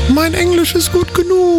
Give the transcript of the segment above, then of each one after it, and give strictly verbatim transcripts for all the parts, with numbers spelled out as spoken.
Mein Englisch ist gut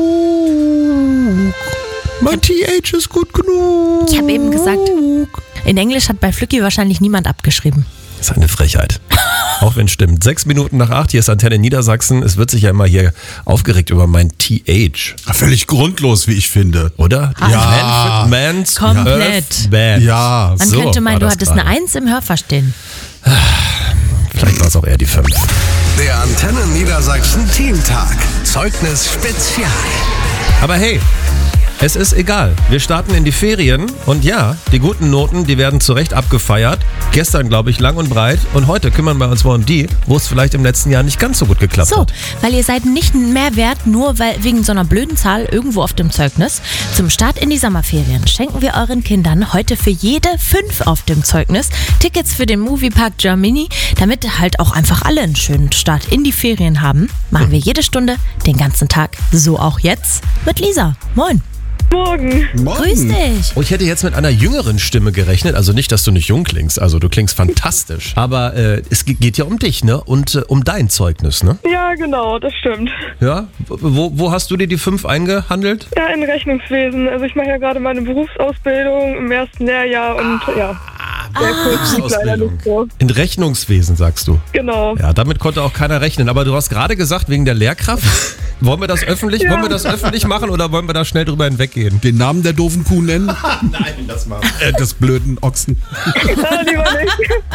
genug. Mein T H ist gut genug. Ich habe eben gesagt, in Englisch hat bei Flücki wahrscheinlich niemand abgeschrieben. Das ist eine Frechheit. Auch wenn es stimmt. Sechs Minuten nach acht, hier ist Antenne Niedersachsen. Es wird sich ja immer hier aufgeregt über mein T H. Völlig grundlos, wie ich finde. Oder? Ja. Man, Man's Komplett. Earth Band. Ja. Man So könnte meinen, war du das hattest gerade. eine Eins im Hörverstehen. Vielleicht war es auch eher die fünf. Der Antenne Niedersachsen Teamtag. Zeugnis Spezial. Aber hey, es ist egal. Wir starten in die Ferien und ja, die guten Noten, die werden zu Recht abgefeiert. Gestern, glaube ich, lang und breit. Und heute kümmern wir uns mal um die, wo es vielleicht im letzten Jahr nicht ganz so gut geklappt So, hat. weil ihr seid nicht mehr wert, nur weil wegen so einer blöden Zahl irgendwo auf dem Zeugnis. Zum Start in die Sommerferien schenken wir euren Kindern heute für jede fünf auf dem Zeugnis Tickets für den Moviepark Germany, damit halt auch einfach alle einen schönen Start in die Ferien haben. Machen wir jede Stunde, den ganzen Tag, so auch jetzt mit Lisa. Moin. Morgen. Grüß dich. Oh, ich hätte jetzt mit einer jüngeren Stimme gerechnet. Also nicht, dass du nicht jung klingst. Also du klingst fantastisch. Aber äh, es ge- geht ja um dich, ne? Und äh, um dein Zeugnis, ne? Ja, genau, das stimmt. Ja? Wo, wo hast du dir die fünf eingehandelt? Ja, in Rechnungswesen. Also ich mache ja gerade meine Berufsausbildung im ersten Lehrjahr und ja, sehr kurz liegt leider nicht so. In Rechnungswesen, sagst du. Genau. Ja, damit konnte auch keiner rechnen. Aber du hast gerade gesagt, wegen der Lehrkraft. Wollen wir das öffentlich, Ja. wollen wir das öffentlich machen oder wollen wir da schnell drüber hinweggehen? Den Namen der doofen Kuh nennen? Nein, das machen wir. Äh, des blöden Ochsen. Ja, lieber nicht.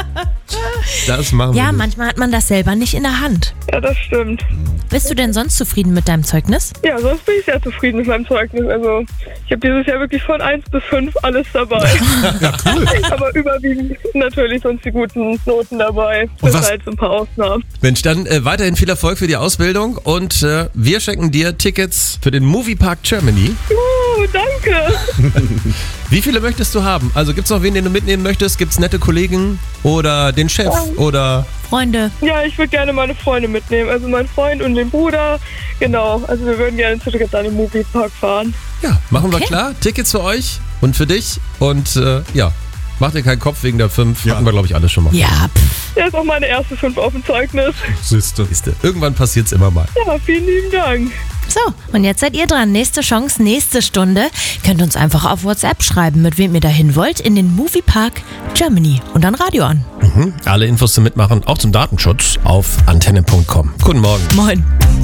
Das machen wir Ja, nicht. manchmal hat man das selber nicht in der Hand. Ja, das stimmt. Bist du denn sonst zufrieden mit deinem Zeugnis? Ja, sonst bin ich sehr zufrieden mit meinem Zeugnis. Also ich habe dieses Jahr wirklich von eins bis fünf alles dabei. Ja, cool. Aber überwiegend natürlich sonst die guten Noten dabei. Und Bis was- halt so ein paar Ausnahmen. Mensch, dann äh, weiterhin viel Erfolg für die Ausbildung und äh, wir schenken dir Tickets für den Moviepark Germany. Uh, danke. Wie viele möchtest du haben? Also gibt's noch wen, den du mitnehmen möchtest? Gibt's nette Kollegen oder den Chef oder... Freunde, Ja, ich würde gerne meine Freunde mitnehmen. Also meinen Freund und den Bruder. Genau. Also wir würden gerne zu dritt an den Moviepark fahren. Ja, machen wir Okay. klar. Tickets für euch und für dich und äh, ja, mach dir keinen Kopf wegen der fünf. Ja. Hatten wir, glaube ich, alles schon mal. ja, pff. Ja, ist auch meine erste fünf auf dem Zeugnis. Siehste. Siehste, irgendwann passiert's immer mal. Ja, vielen lieben Dank. So, und jetzt seid ihr dran. Nächste Chance, nächste Stunde. Könnt uns einfach auf WhatsApp schreiben, mit wem ihr dahin wollt, in den Moviepark Germany und dann Radio an. Mhm. Alle Infos zum Mitmachen, auch zum Datenschutz, auf antenne punkt com. Guten Morgen. Moin.